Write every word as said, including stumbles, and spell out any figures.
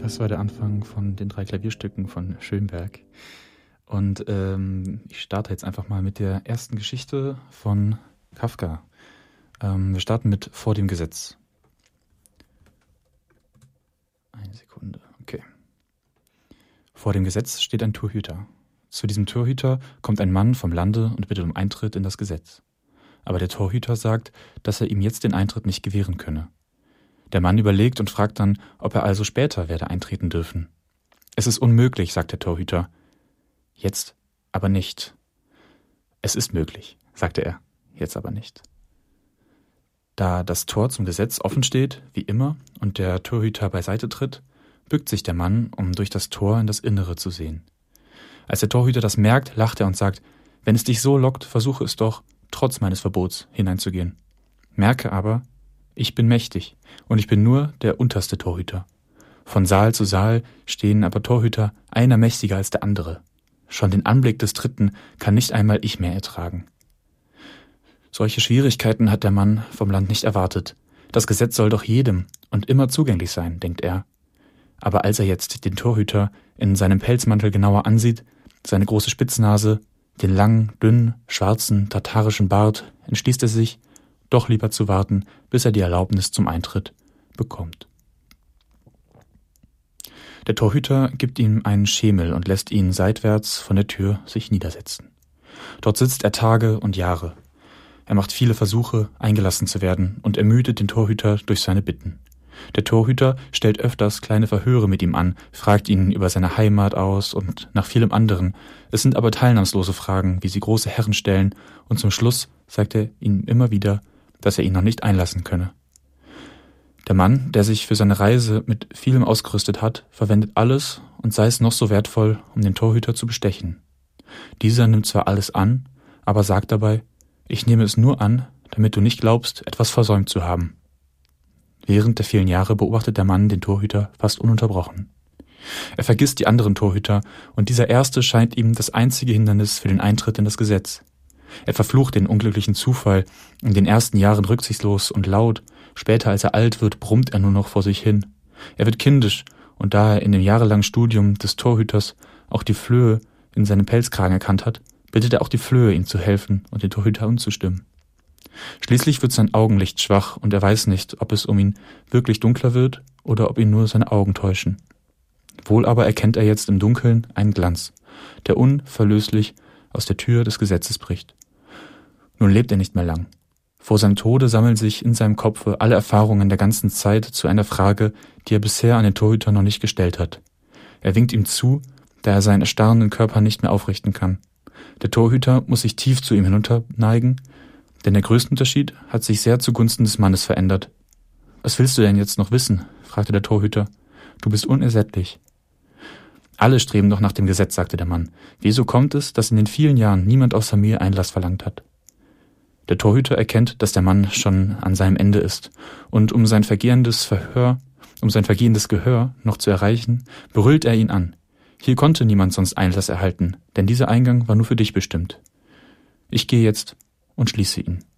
Das war der Anfang von den drei Klavierstücken von Schönberg. Und ähm, ich starte jetzt einfach mal mit der ersten Geschichte von Kafka. Ähm, wir starten mit Vor dem Gesetz. Eine Sekunde, okay. Vor dem Gesetz steht ein Torhüter. Zu diesem Torhüter kommt ein Mann vom Lande und bittet um Eintritt in das Gesetz. Aber der Torhüter sagt, dass er ihm jetzt den Eintritt nicht gewähren könne. Der Mann überlegt und fragt dann, ob er also später werde eintreten dürfen. Es ist unmöglich, sagt der Torhüter. Jetzt aber nicht. Es ist möglich, sagte er, jetzt aber nicht. Da das Tor zum Gesetz offen steht, wie immer, und der Torhüter beiseite tritt, bückt sich der Mann, um durch das Tor in das Innere zu sehen. Als der Torhüter das merkt, lacht er und sagt, wenn es dich so lockt, versuche es doch, trotz meines Verbots hineinzugehen. Merke aber, ich bin mächtig und ich bin nur der unterste Torhüter. Von Saal zu Saal stehen aber Torhüter, einer mächtiger als der andere. Schon den Anblick des Dritten kann nicht einmal ich mehr ertragen. Solche Schwierigkeiten hat der Mann vom Land nicht erwartet. Das Gesetz soll doch jedem und immer zugänglich sein, denkt er. Aber als er jetzt den Torhüter in seinem Pelzmantel genauer ansieht, seine große Spitznase, den langen, dünnen, schwarzen, tatarischen Bart, entschließt er sich, doch lieber zu warten, bis er die Erlaubnis zum Eintritt bekommt. Der Torhüter gibt ihm einen Schemel und lässt ihn seitwärts von der Tür sich niedersetzen. Dort sitzt er Tage und Jahre. Er macht viele Versuche, eingelassen zu werden und ermüdet den Torhüter durch seine Bitten. Der Torhüter stellt öfters kleine Verhöre mit ihm an, fragt ihn über seine Heimat aus und nach vielem anderen. Es sind aber teilnahmslose Fragen, wie sie große Herren stellen, und zum Schluss sagt er ihm immer wieder, dass er ihn noch nicht einlassen könne. Der Mann, der sich für seine Reise mit vielem ausgerüstet hat, verwendet alles und sei es noch so wertvoll, um den Torhüter zu bestechen. Dieser nimmt zwar alles an, aber sagt dabei, ich nehme es nur an, damit du nicht glaubst, etwas versäumt zu haben. Während der vielen Jahre beobachtet der Mann den Torhüter fast ununterbrochen. Er vergisst die anderen Torhüter und dieser erste scheint ihm das einzige Hindernis für den Eintritt in das Gesetz. Er verflucht den unglücklichen Zufall, in den ersten Jahren rücksichtslos und laut, später als er alt wird, brummt er nur noch vor sich hin. Er wird kindisch und da er in dem jahrelangen Studium des Torhüters auch die Flöhe in seinem Pelzkragen erkannt hat, bittet er auch die Flöhe, ihm zu helfen und den Torhüter umzustimmen. Schließlich wird sein Augenlicht schwach und er weiß nicht, ob es um ihn wirklich dunkler wird oder ob ihn nur seine Augen täuschen. Wohl aber erkennt er jetzt im Dunkeln einen Glanz, der unverlöslich aus der Tür des Gesetzes bricht. Nun lebt er nicht mehr lang. Vor seinem Tode sammeln sich in seinem Kopfe alle Erfahrungen der ganzen Zeit zu einer Frage, die er bisher an den Torhüter noch nicht gestellt hat. Er winkt ihm zu, da er seinen erstarrenden Körper nicht mehr aufrichten kann. Der Torhüter muss sich tief zu ihm hinunterneigen, denn der größte Unterschied hat sich sehr zugunsten des Mannes verändert. »Was willst du denn jetzt noch wissen?« fragte der Torhüter. »Du bist unersättlich.« »Alle streben doch nach dem Gesetz«, sagte der Mann. »Wieso kommt es, dass in den vielen Jahren niemand außer mir Einlass verlangt hat?« Der Torhüter erkennt, dass der Mann schon an seinem Ende ist, und um sein vergehendes Verhör, um sein vergehendes Gehör noch zu erreichen, brüllt er ihn an. »Hier konnte niemand sonst Einlass erhalten, denn dieser Eingang war nur für dich bestimmt. Ich gehe jetzt und schließe ihn.«